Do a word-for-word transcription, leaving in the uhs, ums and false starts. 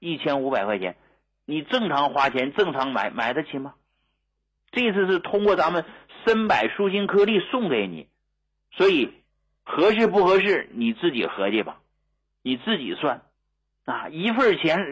一千五百块钱，你正常花钱正常买买得起吗？这次是通过咱们参柏舒心颗粒送给你，所以合适不合适你自己合计吧，你自己算啊，一份钱